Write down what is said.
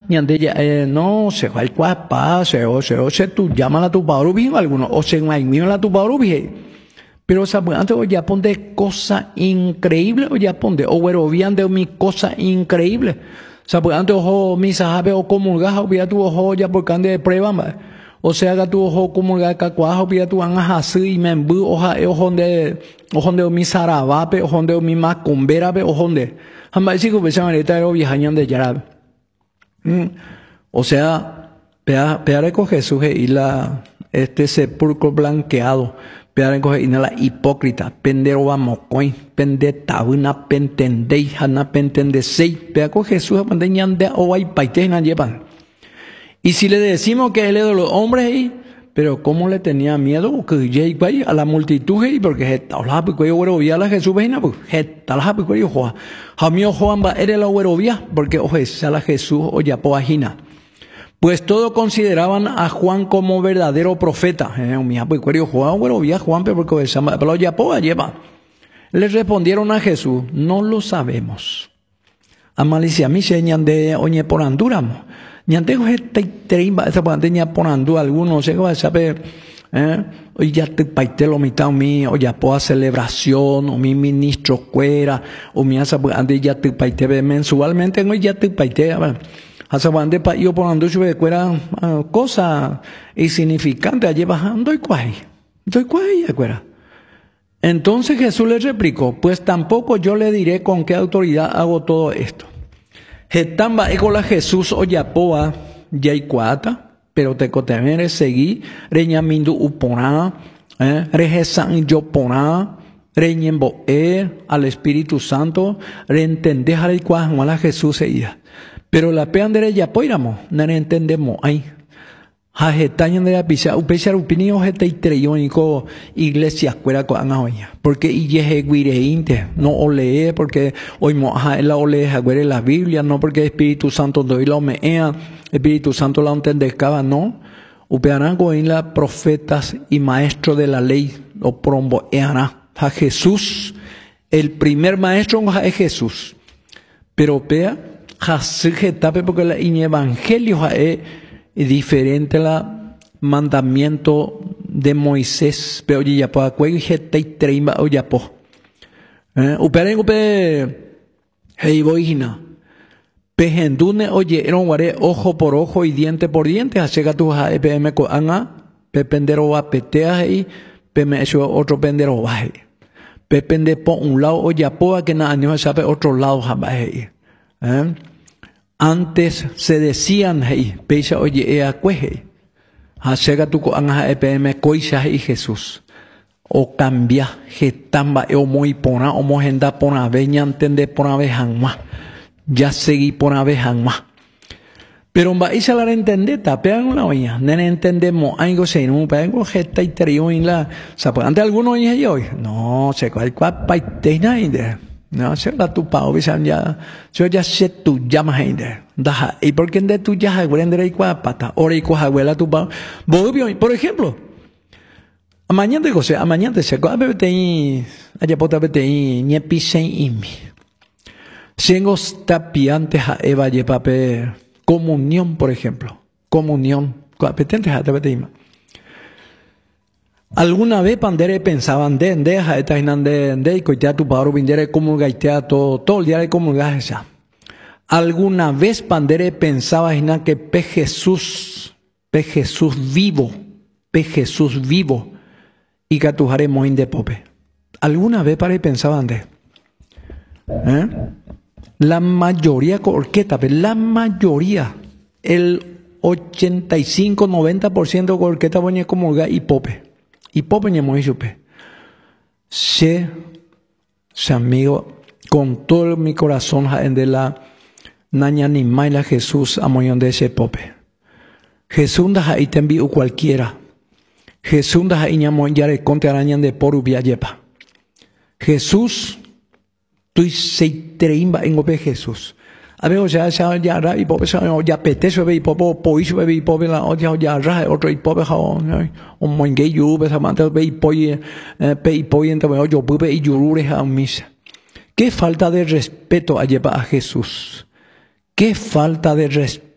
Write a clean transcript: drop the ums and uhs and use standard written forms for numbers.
Ñande ya, no, se va el cuapa, se tú llaman a tu padre bien alguno, o se va a tu padre bien. Pero antes o ya ponte cosa increíble, o ya ponte, o bueno, bien de mi cosa increíble. Antes ojo, mi sabe o comulgas, o ya tu ojo ya por cande de prueba, o sea, que tu ojo comulgas, cacuajo, ya tu anjas así, y me embu, ojo de mi sarabape, ojo de mi macumbera, ojo de. Jamás si que esa manera era viajañan de Yarab. O sea, peare con Jesús y la, sepulcro blanqueado. Peare con y la hipócrita. Pendero vamos coin. Pendetavuna pentendei. Hana pentendesei. Peare con Jesús. Mandeñan de oai paitenan llevan. Y si le decimos que él es de los hombres ahí, pero cómo le tenía miedo que a la multitud ahí, porque está pues huerovía la Jesús veina pues está pues Juan jamio Juan va era la huerovía porque oje a la Jesús o ya poajina. Pues todos consideraban a Juan como verdadero profeta. Pues Juan huerovía Juan porque pero ya poa lleva. Le respondieron a Jesús, no lo sabemos. A malicia mi señan de oñe por anduramos. Ñantejo este treimba esa pandemia ponando algunos se va a saber hoy ya te paite lo mitad mi o ya poa celebración o mi ministro fuera o mi asa ande ya te paite mensualmente hoy ya te paite asa bande pa yo ponando sube fuera cosa insignificante allí bajando y cuai acuera. Entonces Jesús le replicó, pues tampoco yo le diré con qué autoridad hago todo esto. Hetamba ecola Jesús oyapoa yaicuata, pero te cotemere seguí, reñamindu upona, rejesan yopona, reñemboe al Espíritu Santo, reentende jaraicua a Jesús ella. Pero la peandere yapoiramos, no entendemos ahí. Hajetañan de la pisa, upechar opinión heteitreyónico iglesia cuera con ahoña. Porque yeje guireinte, no olee, porque hoy moja la olee agüere la Biblia, no porque Espíritu Santo doy la omea, Espíritu Santo la entendescaba, no. Upearán con la profetas y maestros de la ley, o prombo eana. A Jesús, el primer maestro es Jesús. Pero pea, jasujetape porque la evangelio es diferente la mandamiento de Moisés, pero ya po acuerdo que treima o ya po. Uperen hey boigina. Pehendune oye eran guare ojo por ojo y diente por diente, asega tu ja EPM ko anga, pependero va petea y peme eso otro pendero va. Pepende po un lado o ya po que na año sabe otro lado ja va. Antes se decían, hey, peisa oye, ea cueje. Hasega tu ko anga EPM coisa y Jesús. O cambia, getamba, o muy pona, o mojenda pona, veña entende pona vejanma. Ya seguí pona vejanma. Pero va a la entendeta, pegan la oña, no entendemos algo se no, pegan gesta y trio en la, ¿sabe? Ante algunos oña hoy, no, se cual paiteina inde. No, se la tu pao bisan ya, yo ya sé tu llamas ainda. Daja, y por qué de tu ya haguendere y pata, ora y coahuela tu pao. Por ejemplo, amañan de cose, amañan de seco, abetei, allá pota betei, niepisen imi. Siendo tapiantes a Eva yepape, comunión, por ejemplo, comunión, competentes a tabeteima. Alguna vez pandere pensaban de y coitea tu paro vindere como gaitea todo el día de como esa. Alguna vez pandere pensaba que pe Jesús vivo, y catujaremos in de pope. Alguna vez para pensaban de. La mayoría corqueta, la mayoría, el 85-90% corqueta ponía como y pope. Y pope ni muy supe. Se amigo, con todo mi corazón, de la naña ni maila Jesús amoyón de ese pope. Jesús da ahí te envío cualquiera. Jesús da ahí ñamón ya de conte arañan de poru viayepa. Jesús, tú se treimba en ope Jesús. A ver, o sea, ya ra y pope ya peteso ve y popo poiso ve y pope la ya ra otro y pope un monge yu be samante ve y poye pe y poye entre yo pube y yurure a misa. Qué falta de respeto a llevar a Jesús. Qué falta de respeto